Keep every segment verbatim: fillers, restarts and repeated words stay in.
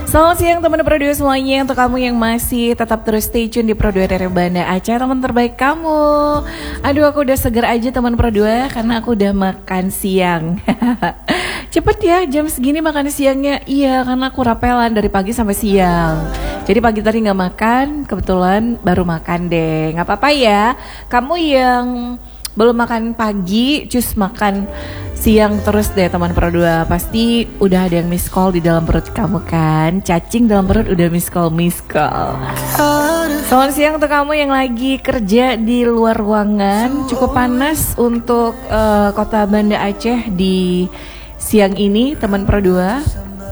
Selamat siang teman Pro dua semuanya. Untuk kamu yang masih tetap terus stay tune di Pro dua dari Banda Aceh, teman terbaik kamu. Aduh, aku udah seger aja teman Pro dua karena aku udah makan siang. Cepet ya jam segini makan siangnya. Iya, karena aku rapelan dari pagi sampai siang. Jadi pagi tadi gak makan, kebetulan baru makan deh. Gak apa-apa ya, kamu yang belum makan pagi, cus makan siang terus deh teman Pro dua. Pasti udah ada yang miss call di dalam perut kamu kan. Cacing dalam perut udah miss call, miss call. Selamat siang untuk kamu yang lagi kerja di luar ruangan. Cukup panas untuk uh, kota Banda Aceh di siang ini teman Pro dua.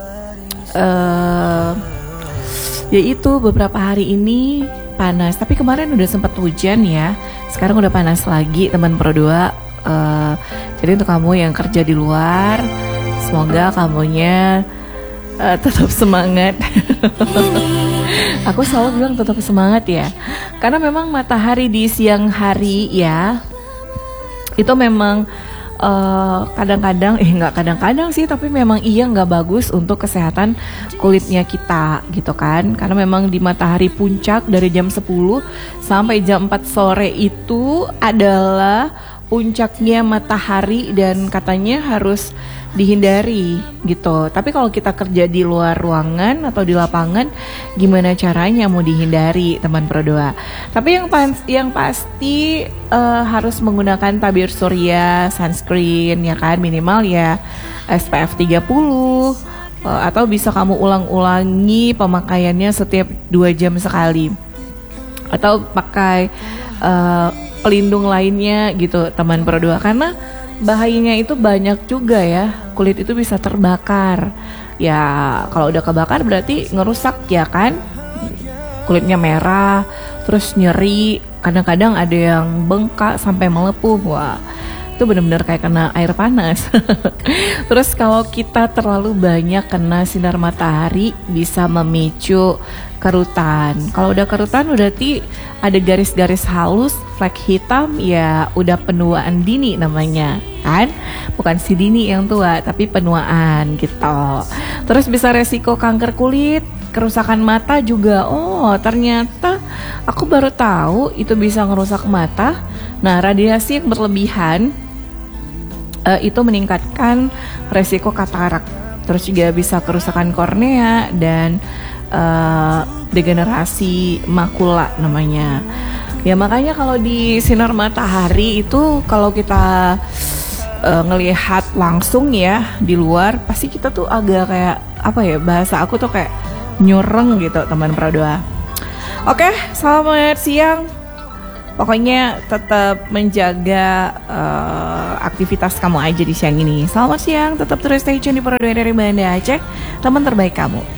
uh, Yaitu beberapa hari ini panas. Tapi kemarin udah sempat hujan ya. Sekarang udah panas lagi teman Pro dua. Uh, jadi untuk kamu yang kerja di luar, semoga kamunya uh, tetap semangat. Aku selalu bilang tetap semangat ya, karena memang matahari di siang hari ya, itu memang uh, kadang-kadang, eh nggak kadang-kadang sih, tapi memang iya nggak bagus untuk kesehatan kulitnya kita gitu kan. Karena memang di matahari puncak dari jam sepuluh sampai jam empat sore itu adalah puncaknya matahari dan katanya harus dihindari gitu. Tapi kalau kita kerja di luar ruangan atau di lapangan, gimana caranya mau dihindari teman Pro dua? Tapi yang pas, yang pasti uh, harus menggunakan tabir surya, sunscreen ya kan, minimal ya S P F tiga puluh, uh, atau bisa kamu ulang-ulangi pemakaiannya setiap dua jam sekali, atau pakai uh, pelindung lainnya gitu teman Pro dua, karena bahayanya itu banyak juga ya. Kulit itu bisa terbakar ya, kalau udah kebakar berarti ngerusak ya kan, kulitnya merah, terus nyeri, kadang-kadang ada yang bengkak sampai melepuh. Wah, itu benar-benar kayak kena air panas. Terus kalau kita terlalu banyak kena sinar matahari bisa memicu kerutan. Kalau udah kerutan berarti ada garis-garis halus, flek hitam, ya udah penuaan dini namanya kan. Bukan si dini yang tua, tapi penuaan gitu. Terus bisa resiko kanker kulit, kerusakan mata juga. Oh, ternyata aku baru tahu itu bisa ngerusak mata. Nah, radiasi yang berlebihan uh, itu meningkatkan resiko katarak. Terus juga bisa kerusakan kornea dan uh, degenerasi makula namanya. Ya makanya kalau di sinar matahari itu, kalau kita uh, ngelihat langsung ya di luar, pasti kita tuh agak kayak apa ya, bahasa aku tuh kayak nyureng gitu teman Pro dua. Oke, selamat siang. Pokoknya tetap menjaga uh, aktivitas kamu aja di siang ini. Selamat siang, tetap terus stay tune di Pro dua dari Banda Aceh, teman terbaik kamu.